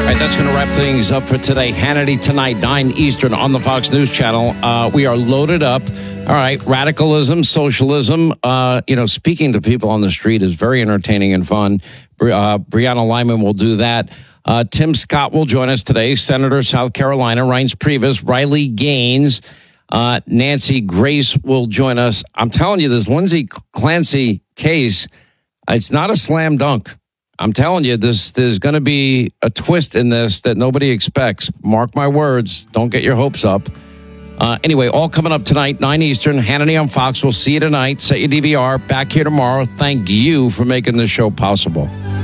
All right, that's going to wrap things up for today. Hannity tonight, 9 Eastern on the Fox News Channel. We are loaded up. All right, radicalism, socialism, speaking to people on the street is very entertaining and fun. Brianna Lyman will do that. Tim Scott will join us today. Senator, South Carolina, Reince Priebus, Riley Gaines, Nancy Grace will join us. I'm telling you, this Lindsay Clancy case, it's not a slam dunk. I'm telling you, there's going to be a twist in this that nobody expects. Mark my words. Don't get your hopes up. Anyway, all coming up tonight, 9 Eastern, Hannity on Fox. We'll see you tonight. Set your DVR. Back here tomorrow. Thank you for making this show possible.